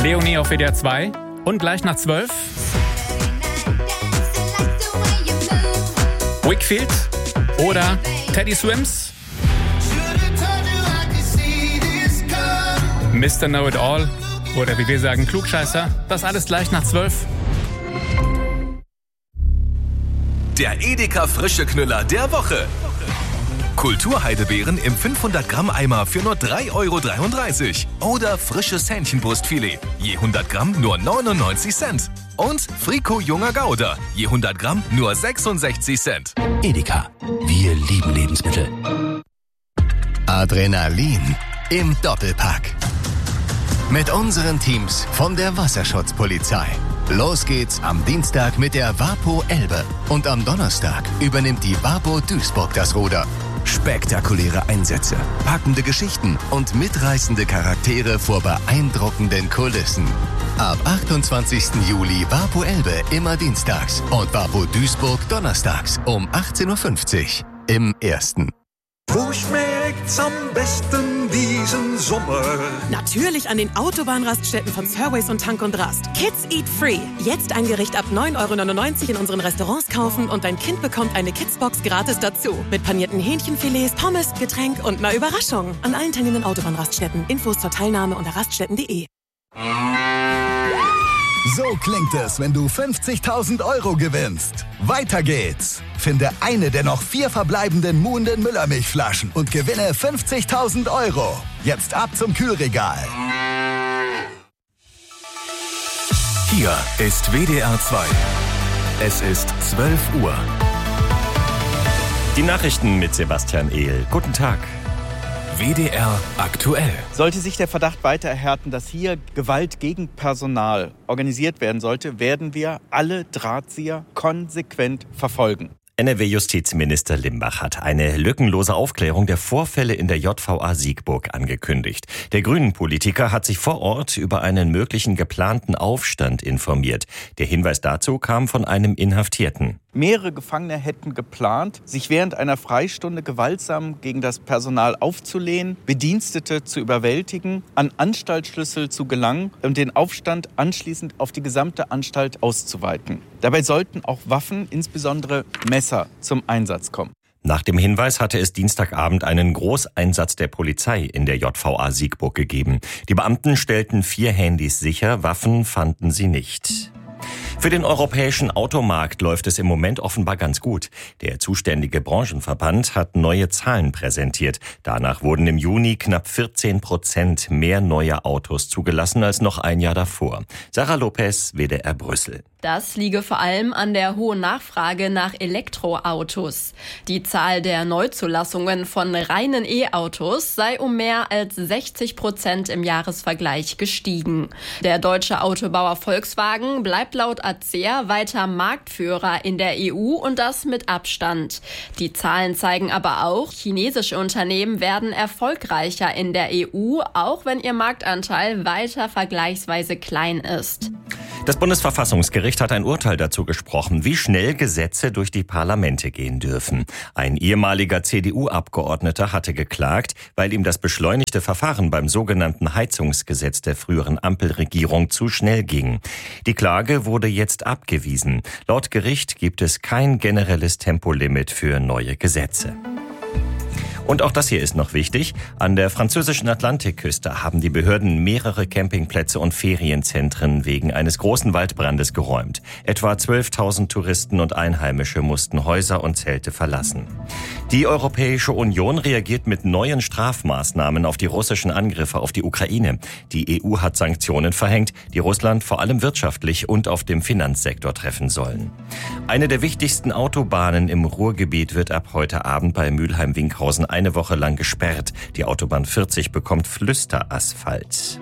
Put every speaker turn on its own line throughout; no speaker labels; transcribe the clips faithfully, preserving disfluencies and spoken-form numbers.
Leonie auf W D R zwei und gleich nach zwölf Wakefield oder Teddy Swims, Mister Know-It-All oder wie wir sagen Klugscheißer. Das alles gleich nach zwölf.
Der Edeka Frische Knüller der Woche. Kulturheidebeeren im fünfhundert Gramm Eimer für nur drei Euro dreiunddreißig. Oder frisches Hähnchenbrustfilet, je hundert Gramm nur neunundneunzig Cent. Und Friko Junger Gouda, je hundert Gramm nur sechsundsechzig Cent.
Edeka, wir lieben Lebensmittel. Adrenalin im Doppelpack. Mit unseren Teams von der Wasserschutzpolizei. Los geht's am Dienstag mit der Wapo Elbe. Und am Donnerstag übernimmt die Wapo Duisburg das Ruder. Spektakuläre Einsätze, packende Geschichten und mitreißende Charaktere vor beeindruckenden Kulissen. Ab achtundzwanzigsten Juli Wapo Elbe immer dienstags und Wapo Duisburg donnerstags um achtzehn Uhr fünfzig im Ersten.
Wo schmeckt's am besten diesen Sommer?
Natürlich an den Autobahnraststätten von Surways und Tank und Rast. Kids Eat Free. Jetzt ein Gericht ab neun Euro neunundneunzig in unseren Restaurants kaufen und dein Kind bekommt eine Kidsbox gratis dazu. Mit panierten Hähnchenfilets, Pommes, Getränk und einer Überraschung. An allen teilnehmenden Autobahnraststätten. Infos zur Teilnahme unter raststätten punkt de.
So klingt es, wenn du fünfzigtausend Euro gewinnst. Weiter geht's. Finde eine der noch vier verbleibenden Muhnden Müllermilchflaschen und gewinne fünfzigtausend Euro. Jetzt ab zum Kühlregal.
Hier ist W D R zwei. Es ist zwölf Uhr.
Die Nachrichten mit Sebastian Ehl. Guten Tag.
W D R aktuell.
Sollte sich der Verdacht weiter erhärten, dass hier Gewalt gegen Personal organisiert werden sollte, werden wir alle Drahtzieher konsequent verfolgen.
N R W-Justizminister Limbach hat eine lückenlose Aufklärung der Vorfälle in der J V A Siegburg angekündigt. Der Grünen-Politiker hat sich vor Ort über einen möglichen geplanten Aufstand informiert. Der Hinweis dazu kam von einem Inhaftierten.
Mehrere Gefangene hätten geplant, sich während einer Freistunde gewaltsam gegen das Personal aufzulehnen, Bedienstete zu überwältigen, an Anstaltsschlüssel zu gelangen und den Aufstand anschließend auf die gesamte Anstalt auszuweiten. Dabei sollten auch Waffen, insbesondere Messer, zum Einsatz kommen.
Nach dem Hinweis hatte es Dienstagabend einen Großeinsatz der Polizei in der J V A Siegburg gegeben. Die Beamten stellten vier Handys sicher, Waffen fanden sie nicht. Für den europäischen Automarkt läuft es im Moment offenbar ganz gut. Der zuständige Branchenverband hat neue Zahlen präsentiert. Danach wurden im Juni knapp vierzehn Prozent mehr neue Autos zugelassen als noch ein Jahr davor. Sarah Lopez, W D R Brüssel.
Das liege vor allem an der hohen Nachfrage nach Elektroautos. Die Zahl der Neuzulassungen von reinen E-Autos sei um mehr als sechzig Prozent im Jahresvergleich gestiegen. Der deutsche Autobauer Volkswagen bleibt laut A C E A weiter Marktführer in der E U und das mit Abstand. Die Zahlen zeigen aber auch, chinesische Unternehmen werden erfolgreicher in der E U, auch wenn ihr Marktanteil weiter vergleichsweise klein ist.
Das Bundesverfassungsgericht hat ein Urteil dazu gesprochen, wie schnell Gesetze durch die Parlamente gehen dürfen. Ein ehemaliger C D U-Abgeordneter hatte geklagt, weil ihm das beschleunigte Verfahren beim sogenannten Heizungsgesetz der früheren Ampelregierung zu schnell ging. Die Klage wurde jetzt abgewiesen. Laut Gericht gibt es kein generelles Tempolimit für neue Gesetze. Und auch das hier ist noch wichtig. An der französischen Atlantikküste haben die Behörden mehrere Campingplätze und Ferienzentren wegen eines großen Waldbrandes geräumt. Etwa zwölftausend Touristen und Einheimische mussten Häuser und Zelte verlassen. Die Europäische Union reagiert mit neuen Strafmaßnahmen auf die russischen Angriffe auf die Ukraine. Die E U hat Sanktionen verhängt, die Russland vor allem wirtschaftlich und auf dem Finanzsektor treffen sollen. Eine der wichtigsten Autobahnen im Ruhrgebiet wird ab heute Abend bei Mülheim-Winkhausen eine Woche lang gesperrt. Die Autobahn vierzig bekommt Flüsterasphalt.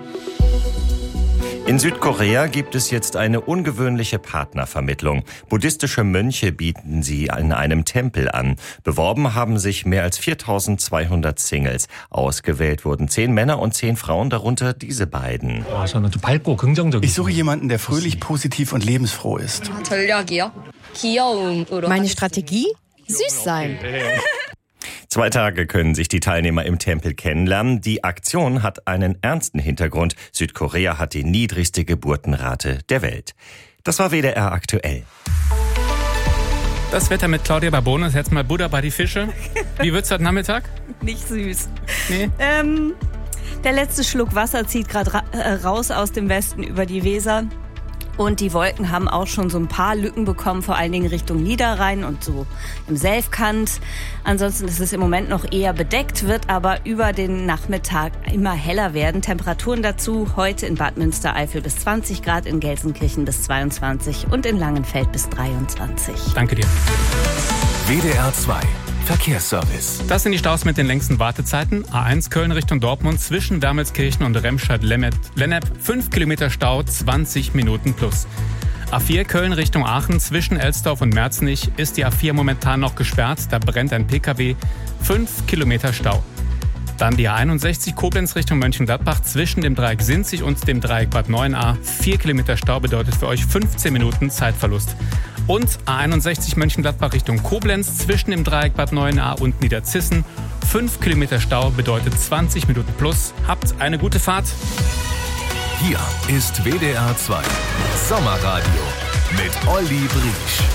In Südkorea gibt es jetzt eine ungewöhnliche Partnervermittlung. Buddhistische Mönche bieten sie in einem Tempel an. Beworben haben sich mehr als viertausendzweihundert Singles. Ausgewählt wurden zehn Männer und zehn Frauen, darunter diese beiden.
Ich suche jemanden, der fröhlich, positiv und lebensfroh ist.
Meine Strategie? Süß sein.
Zwei Tage können sich die Teilnehmer im Tempel kennenlernen. Die Aktion hat einen ernsten Hintergrund. Südkorea hat die niedrigste Geburtenrate der Welt. Das war W D R aktuell.
Das Wetter mit Claudia Barbones, jetzt mal Buddha bei die Fische. Wie wird's heute Nachmittag?
Nicht süß.
Nee.
Ähm, der letzte Schluck Wasser zieht gerade ra- äh, raus aus dem Westen über die Weser. Und die Wolken haben auch schon so ein paar Lücken bekommen, vor allen Dingen Richtung Niederrhein und so im Selfkant. Ansonsten ist es im Moment noch eher bedeckt, wird aber über den Nachmittag immer heller werden. Temperaturen dazu heute in Bad Münstereifel bis zwanzig Grad, in Gelsenkirchen bis zweiundzwanzig und in Langenfeld bis dreiundzwanzig.
Danke dir.
W D R zwei Verkehrsservice.
Das sind die Staus mit den längsten Wartezeiten. A eins Köln Richtung Dortmund zwischen Wermelskirchen und Remscheid-Lennep. fünf Kilometer Stau, zwanzig Minuten plus. A vier Köln Richtung Aachen zwischen Elsdorf und Merzenich ist die A vier momentan noch gesperrt. Da brennt ein Pkw. fünf Kilometer Stau. Dann die A einundsechzig Koblenz Richtung Mönchengladbach zwischen dem Dreieck Sinzig und dem Dreieck Bad Neuenahr. vier Kilometer Stau bedeutet für euch fünfzehn Minuten Zeitverlust. Und A einundsechzig Mönchengladbach Richtung Koblenz zwischen dem Dreieck Bad Neuenahr und Niederzissen. fünf Kilometer Stau bedeutet zwanzig Minuten plus. Habt eine gute Fahrt.
Hier ist W D R zwei Sommerradio mit Olli Briesch.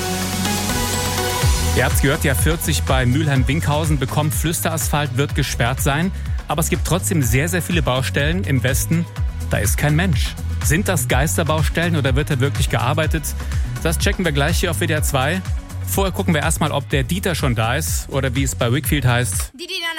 Ihr habt's gehört, die A vierzig bei Mülheim-Winkhausen bekommt Flüsterasphalt, wird gesperrt sein. Aber es gibt trotzdem sehr, sehr viele Baustellen im Westen. Da ist kein Mensch. Sind das Geisterbaustellen oder wird da wirklich gearbeitet? Das checken wir gleich hier auf W D R zwei. Vorher gucken wir erstmal, ob der Dieter schon da ist oder wie es bei Wickfield heißt.
Die Dina